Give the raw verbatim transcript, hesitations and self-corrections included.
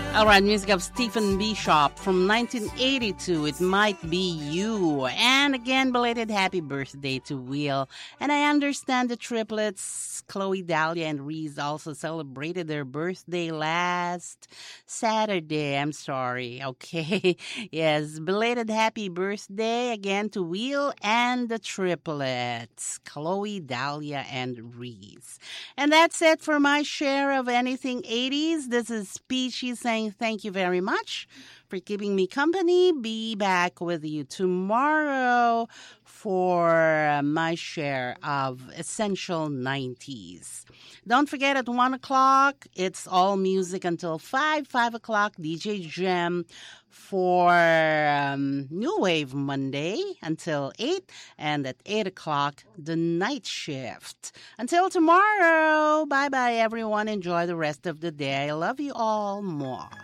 All right, music of Stephen Bishop from nineteen eighty-two, It Might Be You. And again, belated happy birthday to Will. And I understand the triplets, Chloe, Dahlia, and Reese, also celebrated their birthday last Saturday. I'm sorry. Okay. Yes, belated happy birthday again to Will and the triplets, Chloe, Dahlia, and Reese. And that's it for my share of Anything eighties. This is Peachy saying thank you very much for keeping me company. Be back with you tomorrow for my share of Essential nineties. Don't forget at one o'clock, it's all music until five. five o'clock, D J Gem for um, New Wave Monday until eight. And at eight o'clock, the night shift. Until tomorrow, bye-bye everyone. Enjoy the rest of the day. I love you all more.